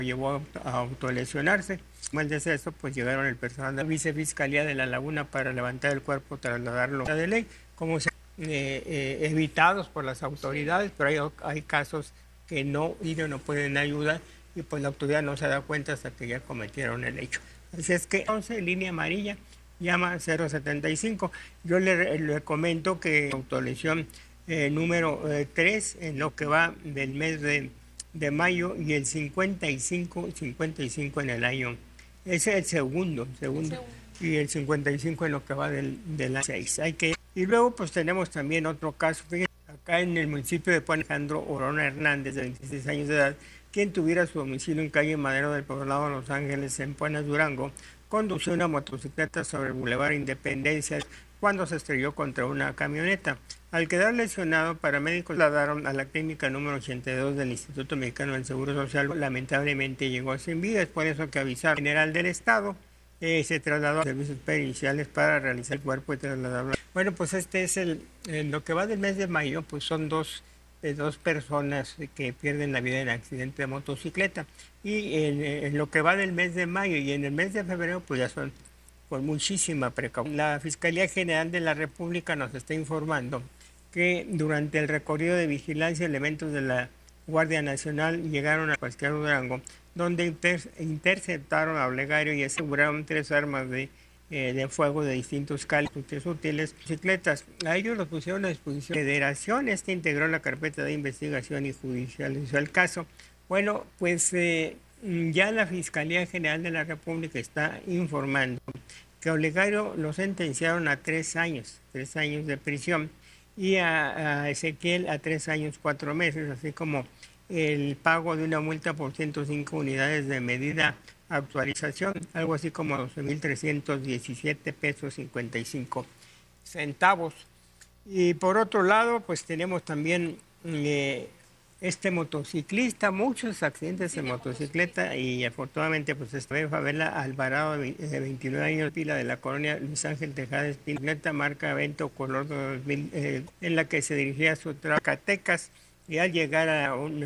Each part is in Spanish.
llevó a autolesionarse. Como el deceso, pues llegaron el personal de la Vicefiscalía de La Laguna para levantar el cuerpo, trasladarlo a de ley, como se evitados por las autoridades, pero hay casos que no pueden ayudar y pues la autoridad no se da cuenta hasta que ya cometieron el hecho. Así es que 11, línea amarilla, llama 075. Yo le comento que autolesión número 3 en lo que va del mes de mayo y el 55 en el año. Ese es el segundo. Y el 55 en lo que va del año 6. Y luego pues tenemos también otro caso, fíjense, acá en el municipio de Puebla, Alejandro Orona Hernández, de 26 años de edad, quien tuviera su domicilio en calle Madero del Poblado Los Ángeles, en Puebla, Durango, condució una motocicleta sobre el Boulevard Independencia cuando se estrelló contra una camioneta. Al quedar lesionado, paramédicos la trasladaron a la clínica número 82 del Instituto Mexicano del Seguro Social. Lamentablemente llegó sin vida, es por eso que avisaron al general del Estado. Se trasladó a servicios periciales para realizar el cuerpo y trasladarlo. Bueno, pues este es lo que va del mes de mayo, pues son dos personas que pierden la vida en accidente de motocicleta. Y en lo que va del mes de mayo y en el mes de febrero, pues ya son con muchísima precaución. La Fiscalía General de la República nos está informando que durante el recorrido de vigilancia, elementos de la Guardia Nacional llegaron a Pascual Durango, donde interceptaron a Olegario y aseguraron 3 armas de fuego de distintos calibres útiles, bicicletas. A ellos los pusieron a disposición de la Federación. Integró la carpeta de investigación y judicializó el caso. Bueno, pues ya la Fiscalía General de la República está informando que a Olegario lo sentenciaron a 3 años de prisión y a Ezequiel a 3 años 4 meses, así como el pago de una multa por 105 unidades de medida actualización, algo así como 12,317 pesos 55 centavos. Y por otro lado, pues tenemos también este motociclista, muchos accidentes en motocicleta, y afortunadamente pues esta vez Fabela Alvarado, de 29 años, pila de la colonia Luis Ángel Tejada Espineta, marca Vento color 2000, en la que se dirigía a su Zacatecas, y al llegar a un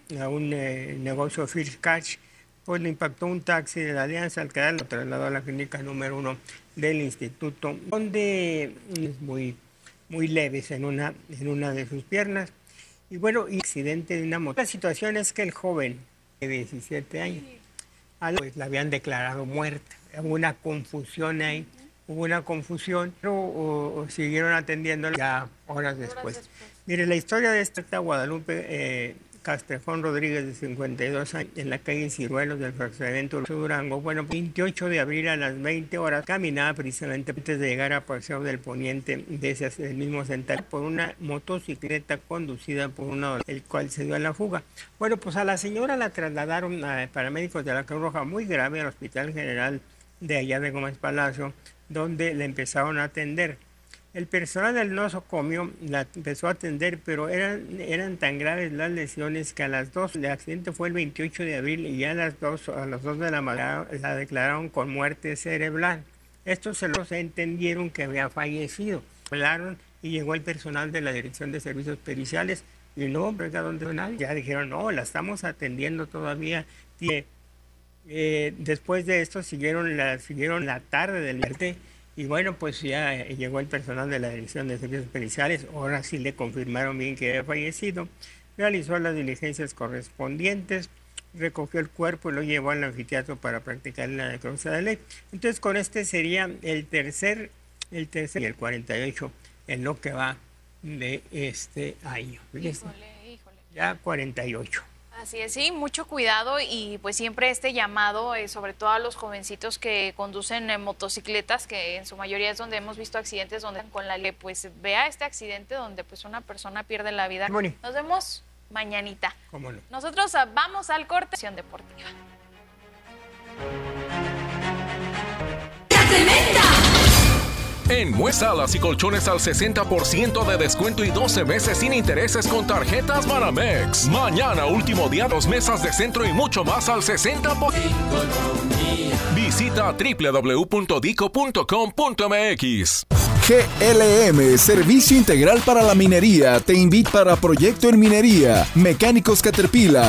negocio First Cash, pues le impactó un taxi de la Alianza. Al quedar lo trasladó a la clínica número 1 del instituto, donde es muy leves en una de sus piernas. Y bueno, accidente de una moto. La situación es que el joven de 17 años, pues la habían declarado muerta. Hubo una confusión ahí, pero siguieron atendiéndola ya horas después. Mire, la historia de esta Guadalupe Castrejón Rodríguez, de 52 años, en la calle Ciruelos del fraccionamiento Durango. Bueno, 28 de abril a las 20 horas, caminaba precisamente antes de llegar a Paseo del Poniente, del mismo centro, por una motocicleta conducida por uno, el cual se dio a la fuga. Bueno, pues a la señora la trasladaron a paramédicos de la Cruz Roja muy grave al Hospital General de allá de Gómez Palacio, donde le empezaron a atender. El personal del nosocomio la empezó a atender, pero eran tan graves las lesiones que a las 2, el accidente fue el 28 de abril y ya a las 2 de la mañana la declararon con muerte cerebral. Estos se entendieron que había fallecido. Hablaron y llegó el personal de la Dirección de Servicios Periciales y no, hombre, ¿dónde nadie? Ya dijeron, no, la estamos atendiendo todavía. Después de esto siguieron la tarde del viernes. Y bueno, pues ya llegó el personal de la Dirección de Servicios Periciales, ahora sí le confirmaron bien que había fallecido, realizó las diligencias correspondientes, recogió el cuerpo y lo llevó al anfiteatro para practicar la necropsia de ley. Entonces con este sería el tercer y el 48 en lo que va de este año. Híjole. Ya 48. Así es, sí, mucho cuidado y pues siempre este llamado, sobre todo a los jovencitos que conducen motocicletas, que en su mayoría es donde hemos visto accidentes donde con la ley, pues vea este accidente donde pues una persona pierde la vida. Moni. Nos vemos mañanita. ¿Cómo no? Nosotros vamos al corte deportiva. En Muestra Alas y Colchones al 60% de descuento y 12 meses sin intereses con tarjetas Banamex. Mañana, último día, 2 mesas de centro y mucho más al 60%. Visita www.dico.com.mx. GLM, Servicio Integral para la Minería, te invita para proyecto en minería. Mecánicos Caterpillar.